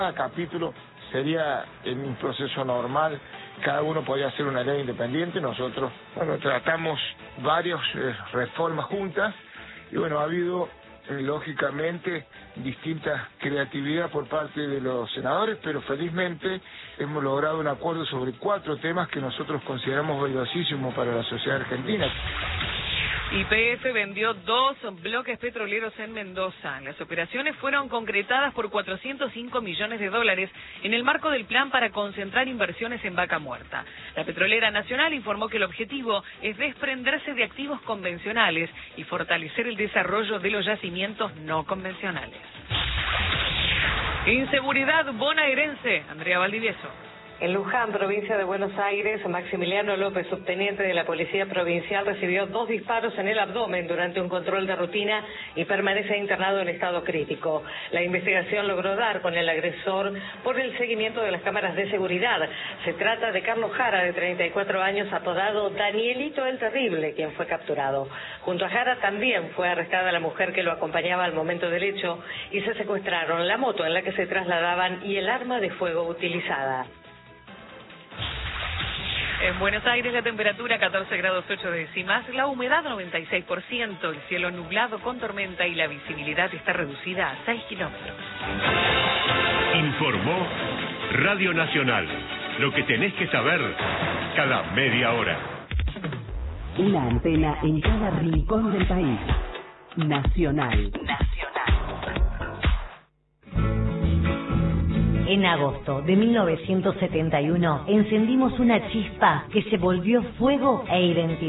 Cada capítulo sería en un proceso normal, cada uno podría hacer una ley independiente. Nosotros, tratamos varias reformas juntas y ha habido, lógicamente, distinta creatividad por parte de los senadores, pero felizmente hemos logrado un acuerdo sobre 4 temas que nosotros consideramos valiosísimos para la sociedad argentina. YPF vendió 2 bloques petroleros en Mendoza. Las operaciones fueron concretadas por $405 millones en el marco del plan para concentrar inversiones en Vaca Muerta. La Petrolera Nacional informó que el objetivo es desprenderse de activos convencionales y fortalecer el desarrollo de los yacimientos no convencionales. Inseguridad bonaerense. Andrea Valdivieso. En Luján, provincia de Buenos Aires, Maximiliano López, subteniente de la Policía Provincial, recibió 2 disparos en el abdomen durante un control de rutina y permanece internado en estado crítico. La investigación logró dar con el agresor por el seguimiento de las cámaras de seguridad. Se trata de Carlos Jara, de 34 años, apodado Danielito el Terrible, quien fue capturado. Junto a Jara también fue arrestada la mujer que lo acompañaba al momento del hecho y se secuestraron la moto en la que se trasladaban y el arma de fuego utilizada. En Buenos Aires la temperatura 14 grados 8 décimas, la humedad 96%, el cielo nublado con tormenta y la visibilidad está reducida a 6 kilómetros. Informó Radio Nacional, lo que tenés que saber cada media hora. Una antena en cada rincón del país. Nacional. En agosto de 1971 encendimos una chispa que se volvió fuego e identidad.